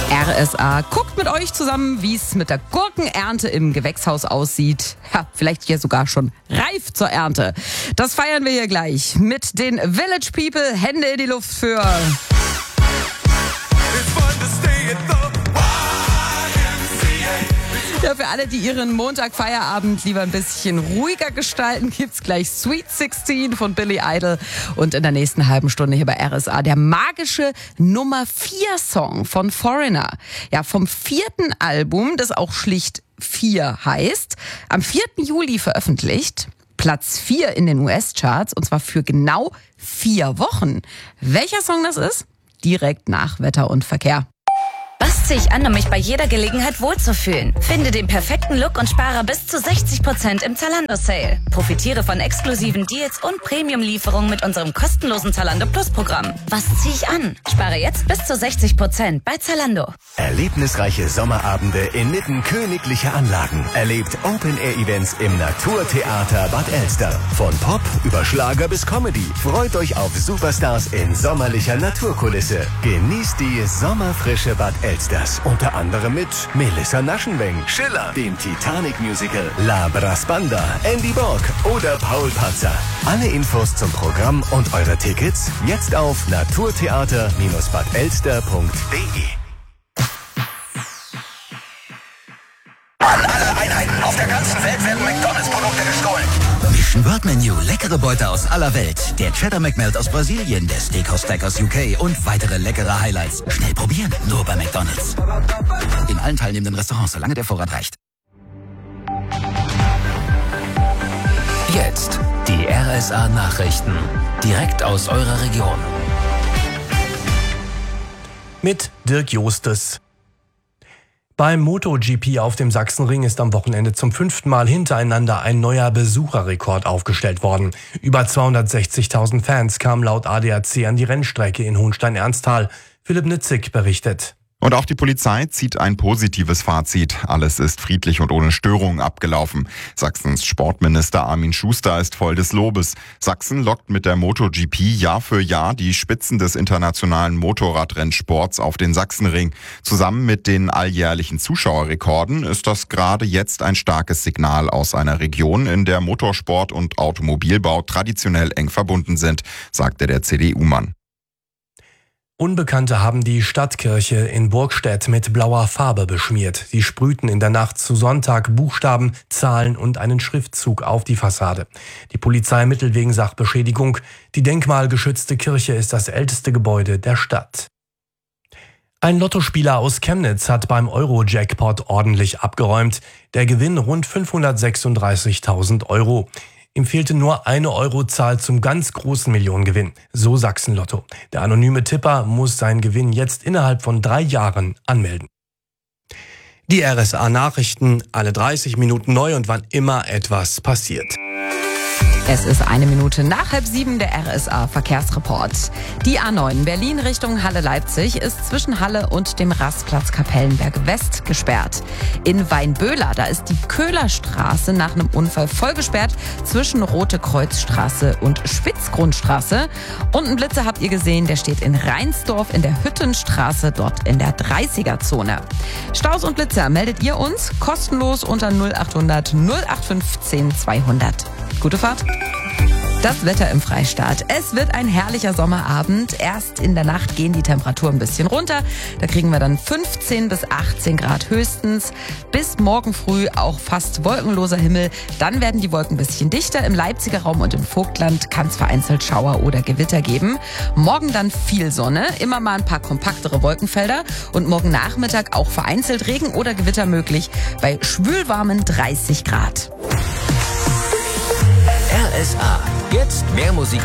RSA guckt mit euch zusammen, wie es mit der Gurkenernte im Gewächshaus aussieht. Ja, vielleicht ja sogar schon reif zur Ernte. Das feiern wir hier gleich mit den Village People. Hände in die Luft für... Ja, für alle, die ihren Montagfeierabend lieber ein bisschen ruhiger gestalten, gibt's gleich Sweet 16 von Billy Idol. Und in der nächsten halben Stunde hier bei RSA der magische Nummer 4 Song von Foreigner. Ja, vom 4. Album, das auch schlicht 4 heißt. Am 4. Juli veröffentlicht. Platz 4 in den US-Charts und zwar für genau 4 Wochen. Welcher Song das ist? Direkt nach Wetter und Verkehr. Was ziehe ich an, um mich bei jeder Gelegenheit wohlzufühlen? Finde den perfekten Look und spare bis zu 60% im Zalando-Sale. Profitiere von exklusiven Deals und Premium-Lieferungen mit unserem kostenlosen Zalando Plus-Programm. Was ziehe ich an? Spare jetzt bis zu 60% bei Zalando. Erlebnisreiche Sommerabende inmitten königlicher Anlagen. Erlebt Open-Air-Events im Naturtheater Bad Elster. Von Pop über Schlager bis Comedy. Freut euch auf Superstars in sommerlicher Naturkulisse. Genießt die sommerfrische Bad Elsters, unter anderem mit Melissa Naschenweng, Schiller, dem Titanic-Musical, La Brasbanda, Andy Borg oder Paul Patzer. Alle Infos zum Programm und eure Tickets jetzt auf naturtheater-badelster.de. An alle Einheiten auf der ganzen Welt werden McDonalds-Produkte gestohlen. Mission World Menu, leckere Beute aus aller Welt. Der Cheddar McMelt aus Brasilien, der Steakhouse Stack aus UK und weitere leckere Highlights. Schnell probieren, nur bei McDonalds. In allen teilnehmenden Restaurants, solange der Vorrat reicht. Jetzt die RSA Nachrichten. Direkt aus eurer Region. Mit Dirk Jostes. Beim MotoGP auf dem Sachsenring ist am Wochenende zum 5. Mal hintereinander ein neuer Besucherrekord aufgestellt worden. Über 260.000 Fans kamen laut ADAC an die Rennstrecke in Hohenstein-Ernsthal. Philipp Nitzig berichtet. Und auch die Polizei zieht ein positives Fazit. Alles ist friedlich und ohne Störungen abgelaufen. Sachsens Sportminister Armin Schuster ist voll des Lobes. Sachsen lockt mit der MotoGP Jahr für Jahr die Spitzen des internationalen Motorradrennsports auf den Sachsenring. Zusammen mit den alljährlichen Zuschauerrekorden ist das gerade jetzt ein starkes Signal aus einer Region, in der Motorsport und Automobilbau traditionell eng verbunden sind, sagte der CDU-Mann. Unbekannte haben die Stadtkirche in Burgstedt mit blauer Farbe beschmiert. Sie sprühten in der Nacht zu Sonntag Buchstaben, Zahlen und einen Schriftzug auf die Fassade. Die Polizei ermittelt wegen Sachbeschädigung. Die denkmalgeschützte Kirche ist das älteste Gebäude der Stadt. Ein Lottospieler aus Chemnitz hat beim Euro-Jackpot ordentlich abgeräumt. Der Gewinn rund 536.000 €. Ihm fehlte nur eine Eurozahl zum ganz großen Millionengewinn, so Sachsen-Lotto. Der anonyme Tipper muss seinen Gewinn jetzt innerhalb von 3 Jahren anmelden. Die RSA-Nachrichten, alle 30 Minuten neu und wann immer etwas passiert. Es ist 1 Minute nach 6:30 der RSA-Verkehrsreport. Die A9 Berlin Richtung Halle-Leipzig ist zwischen Halle und dem Rastplatz Kapellenberg-West gesperrt. In Weinböhler, da ist die Köhlerstraße nach einem Unfall voll gesperrt zwischen Rote Kreuzstraße und Spitzgrundstraße. Und einen Blitzer habt ihr gesehen, der steht in Reinsdorf in der Hüttenstraße, dort in der 30er-Zone. Staus und Blitzer meldet ihr uns kostenlos unter 0800 0815 200. Gute Fahrt. Das Wetter im Freistaat. Es wird ein herrlicher Sommerabend. Erst in der Nacht gehen die Temperaturen ein bisschen runter. Da kriegen wir dann 15 bis 18 Grad höchstens. Bis morgen früh auch fast wolkenloser Himmel. Dann werden die Wolken ein bisschen dichter. Im Leipziger Raum und im Vogtland kann es vereinzelt Schauer oder Gewitter geben. Morgen dann viel Sonne, immer mal ein paar kompaktere Wolkenfelder. Und morgen Nachmittag auch vereinzelt Regen oder Gewitter möglich bei schwülwarmen 30 Grad. RSA. Jetzt mehr Musik